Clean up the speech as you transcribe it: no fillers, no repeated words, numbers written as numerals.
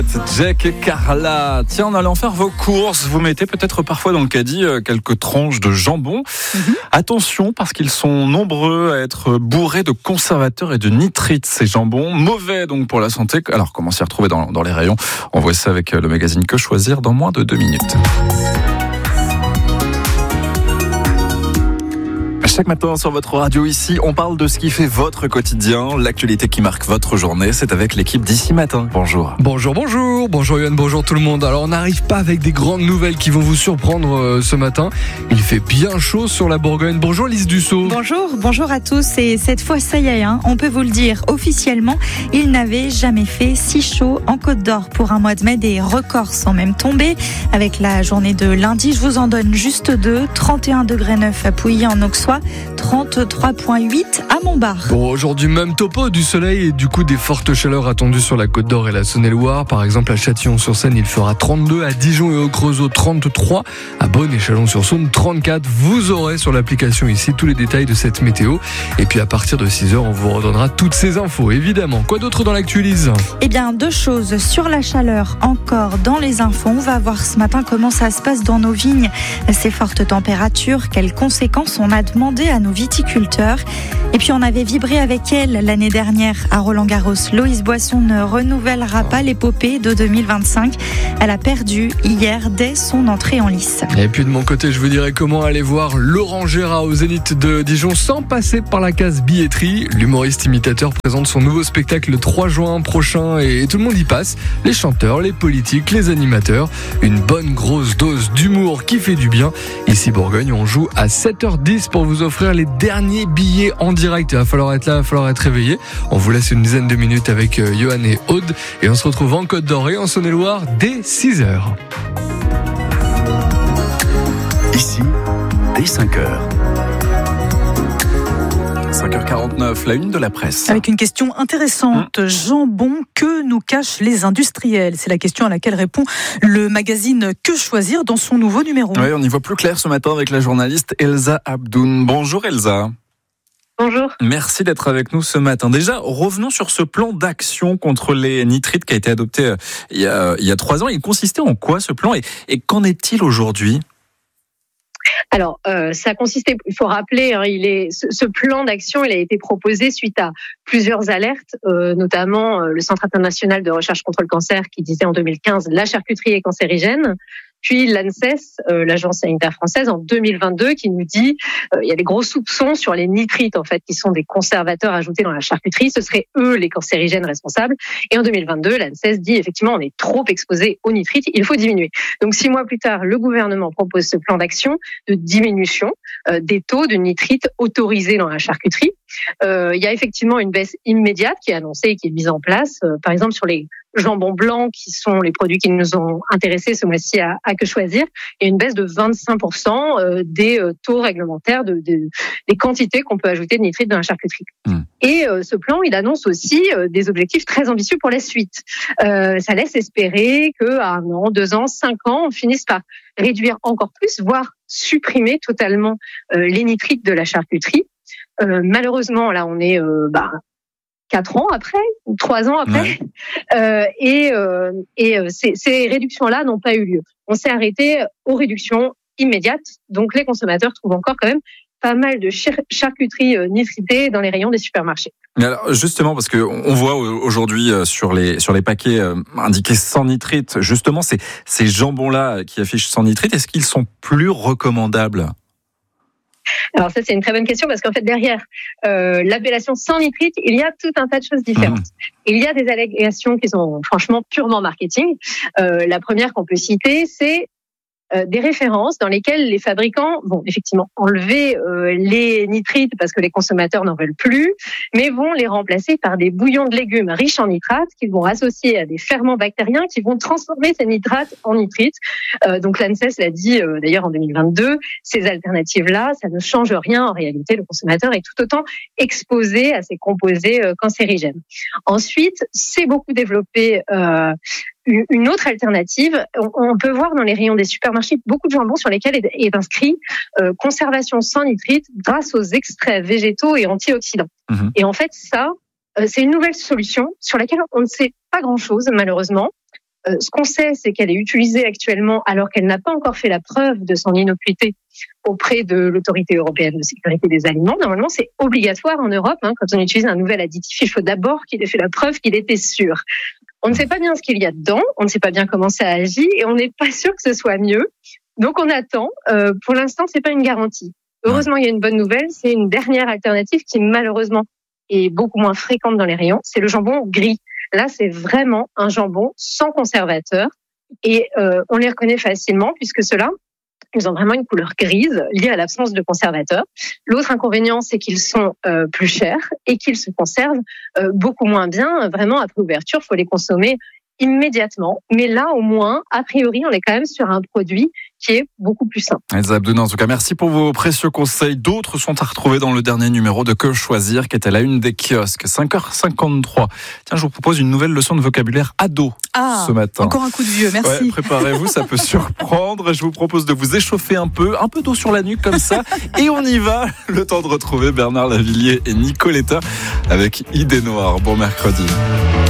Jack et Carla. Tiens, en allant faire vos courses, vous mettez peut-être parfois dans le caddie quelques tranches de jambon. Attention, parce qu'ils sont nombreux à être bourrés de conservateurs et de nitrites, ces jambons. Mauvais donc pour la santé. Alors, comment s'y retrouver dans les rayons? On voit ça avec le magazine Que Choisir dans moins de 2 minutes. Chaque matin sur votre radio ici, on parle de ce qui fait votre quotidien, l'actualité qui marque votre journée. C'est avec l'équipe d'Ici Matin. Bonjour. Bonjour Yoann, bonjour tout le monde. Alors on n'arrive pas avec des grandes nouvelles qui vont vous surprendre ce matin. Il fait bien chaud sur la Bourgogne. Bonjour Lise Dussault. Bonjour à tous. Et cette fois, ça y est, on peut vous le dire officiellement, il n'avait jamais fait si chaud en Côte d'Or pour un mois de mai. Des records sont même tombés. Avec la journée de lundi, je vous en donne juste 2. 31,9 degrés à Pouilly en Auxois, 33,8 à Montbard. Bon, aujourd'hui même topo, du soleil et du coup des fortes chaleurs attendues sur la Côte d'Or et la Saône-et-Loire. Par exemple à Châtillon-sur-Seine, il fera 32, à Dijon et au Creusot 33, à Beaune et Chalon-sur-Saône 34. Vous aurez sur l'application ici tous les détails de cette météo. Et puis à partir de 6h, on vous redonnera toutes ces infos, évidemment. Quoi d'autre dans l'actu, Lise ? Eh bien, 2 choses. Sur la chaleur, encore dans les infos. On va voir ce matin comment ça se passe dans nos vignes. Ces fortes températures, quelles conséquences on a demandé à nos viticulteurs. Et puis on avait vibré avec elle l'année dernière à Roland-Garros. Loïs Boisson ne renouvellera pas l'épopée de 2025. Elle a perdu hier dès son entrée en lice. Et puis de mon côté, je vous dirai comment aller voir Laurent Gérard au Zénith de Dijon sans passer par la case billetterie. L'humoriste imitateur présente son nouveau spectacle le 3 juin prochain et tout le monde y passe. Les chanteurs, les politiques, les animateurs. Une bonne grosse dose d'humour qui fait du bien. Ici Bourgogne, on joue à 7h10 pour vous offrir les derniers billets en direct. Il va falloir être là, il va falloir être réveillé. On vous laisse une dizaine de minutes avec Yoann et Aude et on se retrouve en Côte d'Or et en Saône-et-Loire dès 6h. Ici, dès 5h. 5h49, la une de la presse. Avec une question intéressante. Jambon, que nous cachent les industriels? C'est la question à laquelle répond le magazine Que Choisir dans son nouveau numéro. Oui, on y voit plus clair ce matin avec la journaliste Elsa Abdoun. Bonjour Elsa. Bonjour. Merci d'être avec nous ce matin. Déjà, revenons sur ce plan d'action contre les nitrites qui a été adopté il y a 3 ans. Il consistait en quoi ce plan et qu'en est-il aujourd'hui ? Alors, ça consistait, il faut rappeler, ce plan d'action, il a été proposé suite à plusieurs alertes, notamment le Centre international de recherche contre le cancer qui disait en 2015 la charcuterie est cancérigène. Puis l'ANSES, l'Agence sanitaire française, en 2022, qui nous dit il y a des gros soupçons sur les nitrites, en fait, qui sont des conservateurs ajoutés dans la charcuterie. Ce seraient eux les cancérigènes responsables. Et en 2022, l'ANSES dit effectivement on est trop exposé aux nitrites, il faut diminuer. Donc 6 mois plus tard, le gouvernement propose ce plan d'action de diminution des taux de nitrites autorisés dans la charcuterie. Il y a effectivement une baisse immédiate qui est annoncée et qui est mise en place, par exemple sur les jambons blancs qui sont les produits qui nous ont intéressés ce mois-ci à Que Choisir. Il y a une baisse de 25% des taux réglementaires des quantités qu'on peut ajouter de nitrites dans la charcuterie. Et ce plan, il annonce aussi des objectifs très ambitieux pour la suite. Ça laisse espérer qu'à 1 an, 2 ans, 5 ans, on finisse par réduire encore plus, voire supprimer totalement les nitrites de la charcuterie. Malheureusement, là, on est 4 ans après, 3 ans après, et ces réductions-là n'ont pas eu lieu. On s'est arrêté aux réductions immédiates, donc les consommateurs trouvent encore quand même pas mal de charcuterie nitritée dans les rayons des supermarchés. Mais alors justement, parce que on voit aujourd'hui sur les paquets indiqués sans nitrite, justement ces jambons-là qui affichent sans nitrite, est-ce qu'ils sont plus recommandables ? Alors ça, c'est une très bonne question parce qu'en fait, derrière l'appellation sans nitrite, il y a tout un tas de choses différentes. Il y a des allégations qui sont franchement purement marketing. La première qu'on peut citer, c'est des références dans lesquelles les fabricants vont effectivement enlever les nitrites parce que les consommateurs n'en veulent plus, mais vont les remplacer par des bouillons de légumes riches en nitrates qu'ils vont associer à des ferments bactériens qui vont transformer ces nitrates en nitrites. Donc l'ANSES l'a dit d'ailleurs en 2022, ces alternatives-là, ça ne change rien. En réalité, le consommateur est tout autant exposé à ces composés cancérigènes. Ensuite, c'est beaucoup développé une autre alternative. On peut voir dans les rayons des supermarchés beaucoup de jambons sur lesquels est inscrit conservation sans nitrite grâce aux extraits végétaux et antioxydants. Et en fait, ça, c'est une nouvelle solution sur laquelle on ne sait pas grand-chose, malheureusement. Ce qu'on sait, c'est qu'elle est utilisée actuellement alors qu'elle n'a pas encore fait la preuve de son innocuité auprès de l'Autorité européenne de sécurité des aliments. Normalement, c'est obligatoire en Europe. Quand on utilise un nouvel additif, il faut d'abord qu'il ait fait la preuve qu'il était sûr. On ne sait pas bien ce qu'il y a dedans, on ne sait pas bien comment ça agit et on n'est pas sûr que ce soit mieux. Donc on attend. Pour l'instant, c'est pas une garantie. Heureusement, il y a une bonne nouvelle. C'est une dernière alternative qui malheureusement est beaucoup moins fréquente dans les rayons. C'est le jambon gris. Là, c'est vraiment un jambon sans conservateur et on les reconnaît facilement puisque ceux-là, ils ont vraiment une couleur grise liée à l'absence de conservateur. L'autre inconvénient, c'est qu'ils sont plus chers et qu'ils se conservent beaucoup moins bien. Vraiment, après ouverture, il faut les consommer immédiatement. Mais là, au moins, a priori, on est quand même sur un produit qui est beaucoup plus sain. Elsa Abdounen, en tout cas, merci pour vos précieux conseils. D'autres sont à retrouver dans le dernier numéro de Que choisir, qui est à la une des kiosques. 5h53. Tiens, je vous propose une nouvelle leçon de vocabulaire ado ce matin. Encore un coup de vieux, merci. Ouais, préparez-vous, ça peut surprendre. Je vous propose de vous échauffer un peu d'eau sur la nuque comme ça. Et on y va. Le temps de retrouver Bernard Lavillier et Nicoletta avec Idée Noire. Bon mercredi.